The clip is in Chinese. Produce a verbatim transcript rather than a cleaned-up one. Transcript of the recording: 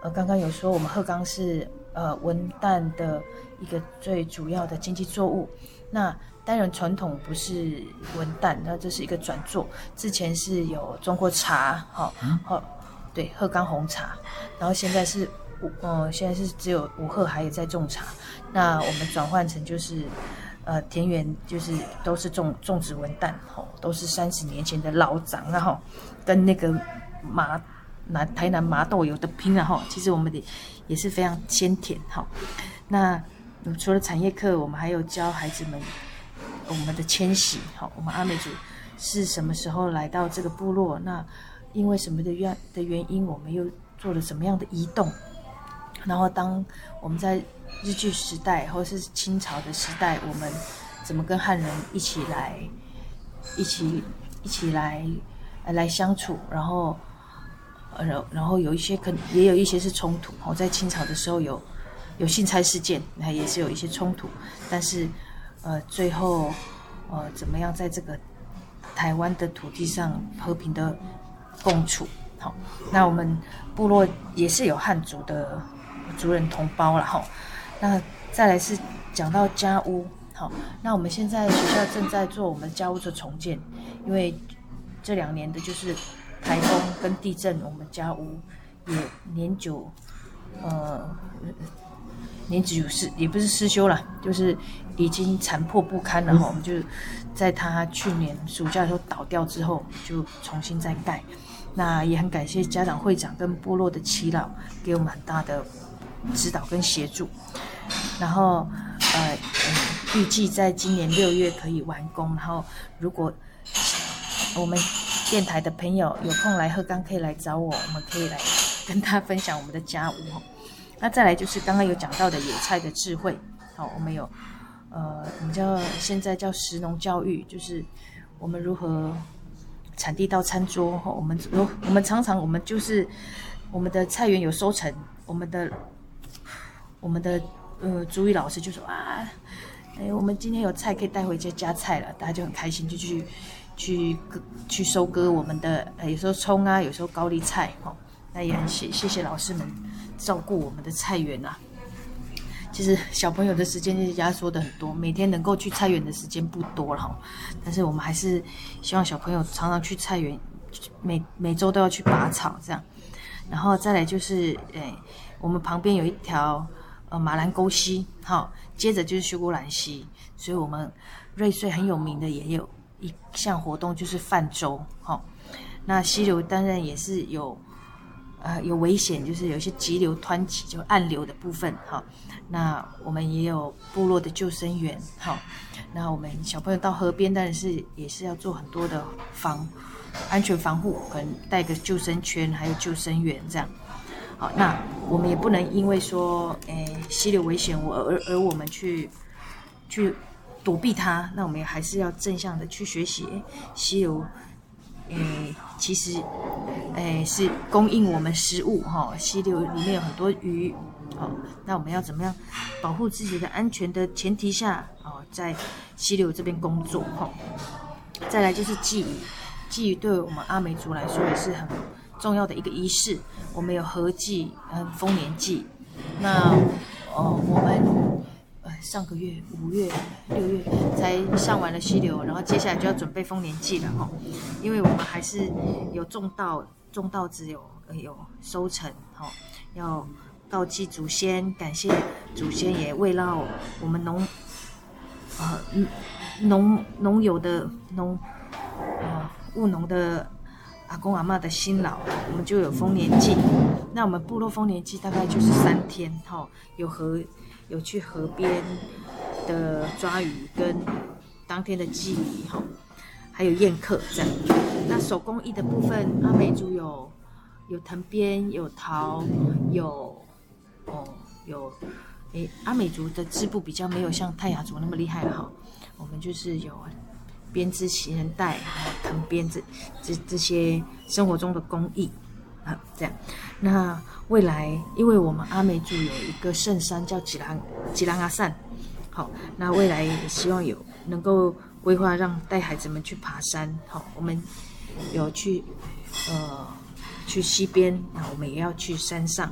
呃刚刚有说我们鹤冈是呃文旦的一个最主要的经济作物。那当然传统不是文旦，那这是一个转作，之前是有种过茶，好、哦，好、哦，对，鹤冈红茶，然后现在是五，呃，现在是只有五鹤还有在种茶，那我们转换成就是，呃，田园就是都是种种植文旦，吼、哦，都是三十年前的老长，然后跟那个麻南台南麻豆有的拼了哈，其实我们的也是非常鲜甜哈。那除了产业课，我们还有教孩子们我们的迁徙，好，我们阿美族是什么时候来到这个部落？那因为什么的原的原因，我们又做了什么样的移动？然后当我们在日据时代或是清朝的时代，我们怎么跟汉人一起来，一起一起来来相处？然后，呃，然后有一些可能也有一些是冲突。哦，在清朝的时候有有信差事件，那也是有一些冲突，但是呃，最后呃怎么样在这个台湾的土地上和平的共处？好，那我们部落也是有汉族的族人同胞啦，哈。那再来是讲到家屋，好，那我们现在学校正在做我们家屋的重建，因为这两年的就是台风跟地震，我们家屋也年久，呃，年久失也不是失修了，就是已经残破不堪了哈。我们就在他去年暑假的时候倒掉之后，就重新再盖。那也很感谢家长会长跟部落的耆老给我们很大的指导跟协助。然后呃，嗯、预计在今年六月可以完工。然后如果我们电台的朋友有空来鹤冈，可以来找我，我们可以来跟他分享我们的家务。那再来就是刚刚有讲到的野菜的智慧，好，我们有呃，我们叫现在叫食农教育，就是我们如何产地到餐桌。我们我们常常我们就是我们的菜园有收成，我们的我们的呃主语老师就说啊，哎，我们今天有菜可以带回家加菜了，大家就很开心，就去去去收割我们的呃有时候葱啊，有时候高丽菜哈、哦。那也很谢谢谢老师们照顾我们的菜园啊。其实小朋友的时间就是压缩的很多，每天能够去菜园的时间不多了哈。但是我们还是希望小朋友常常去菜园，每每周都要去拔草这样。然后再来就是，诶，我们旁边有一条呃马兰沟溪，好，接着就是修姑兰溪，所以我们瑞穗很有名的也有一项活动就是泛舟，好，那溪流当然也是有。呃，有危险，就是有一些急流湍急，就暗流的部分，哈。那我们也有部落的救生员，哈。那我们小朋友到河边，但是也是要做很多的防安全防护，可能带个救生圈，还有救生员这样。好，那我们也不能因为说，诶，溪流危险，我而而我们去去躲避它，那我们也还是要正向的去学习溪流。诶，其实，诶是供应我们食物哈。溪流里面有很多鱼，哦，那我们要怎么样保护自己的安全的前提下，哦，在溪流这边工作哈。再来就是祭雨，祭雨对我们阿美族来说也是很重要的一个仪式。我们有禾祭、嗯丰年祭，那哦我们。上个月五月六月才上完了溪流，然后接下来就要准备丰年祭了哈。因为我们还是有种稻，种稻子有有收成哈，要告祭祖先，感谢祖先，也慰劳我们农呃农农友的农呃务农的阿公阿嬷的辛劳，我们就有丰年祭。那我们部落丰年祭大概就是三天哈，有河。有去河边的抓鱼，跟当天的祭礼哈，还有宴客这样。那手工艺的部分，阿美族有有藤编，有陶，有哦有诶，阿美族的织布比较没有像泰雅族那么厉害了哈。我们就是有编织行人带，还有藤编这这这些生活中的工艺。啊，这样，那未来，因为我们阿美族有一个圣山叫吉兰吉兰阿善，好，那未来也希望有能够规划让带孩子们去爬山，好，我们有去呃去溪边，那我们也要去山上。